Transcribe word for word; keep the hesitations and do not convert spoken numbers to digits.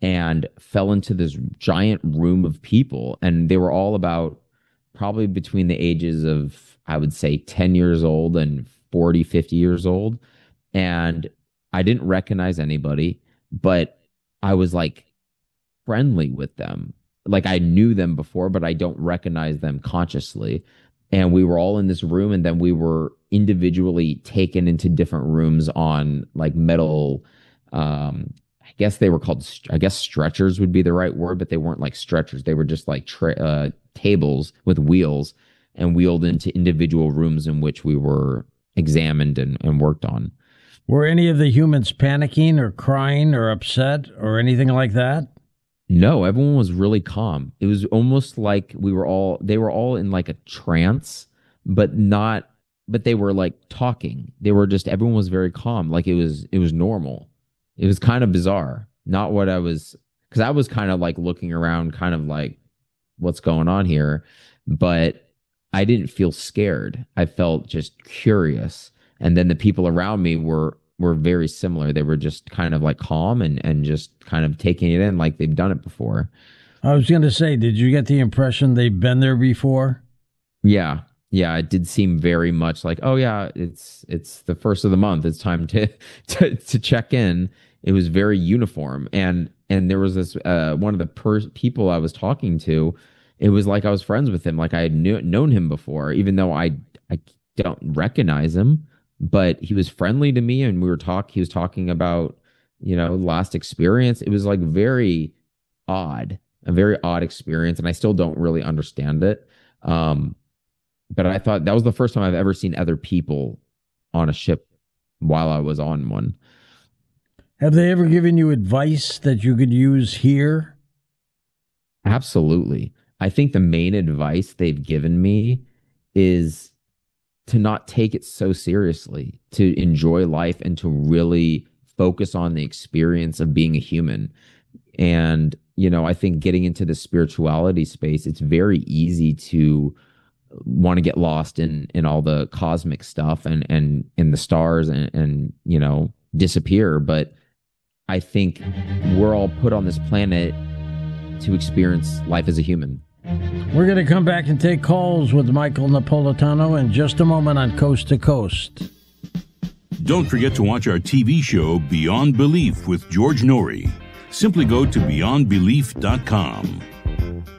and fell into this giant room of people. And they were all about probably between the ages of, I would say, ten years old and forty, fifty years old. And I didn't recognize anybody, but I was like friendly with them. Like I knew them before, but I don't recognize them consciously. And we were all in this room, and then we were individually taken into different rooms on like metal, um, I guess they were called, I guess stretchers would be the right word, but they weren't like stretchers. They were just like tra- uh, tables with wheels, and wheeled into individual rooms in which we were examined and, and worked on. Were any of the humans panicking or crying or upset or anything like that? No, everyone was really calm. It was almost like we were all, they were all in like a trance, but not, but they were like talking. They were just, everyone was very calm. Like it was, it was normal. It was kind of bizarre. Not what I was, because I was kind of like looking around, kind of like, what's going on here? But I didn't feel scared. I felt just curious. And then the people around me were were very similar. They were just kind of like calm and and just kind of taking it in like they've done it before. I was going to say, did you get the impression they've been there before? Yeah. Yeah, it did seem very much like, oh yeah, it's it's the first of the month. It's time to to, to check in. It was very uniform. And and there was this uh, one of the per- people I was talking to, it was like I was friends with him, like I had knew, known him before, even though I I don't recognize him, but he was friendly to me, and we were talk. He was talking about, you know, last experience. It was like very odd, a very odd experience, and I still don't really understand it. Um, but I thought that was the first time I've ever seen other people on a ship while I was on one. Have they ever given you advice that you could use here? Absolutely. I think the main advice they've given me is to not take it so seriously, to enjoy life and to really focus on the experience of being a human. And, you know, I think getting into the spirituality space, it's very easy to want to get lost in in all the cosmic stuff and and in the stars and and you know disappear. But I think we're all put on this planet to experience life as a human. We're going to come back and take calls with Michael Napolitano in just a moment on Coast to Coast. Don't forget to watch our T V show Beyond Belief with George Norrie. Simply go to beyond belief dot com.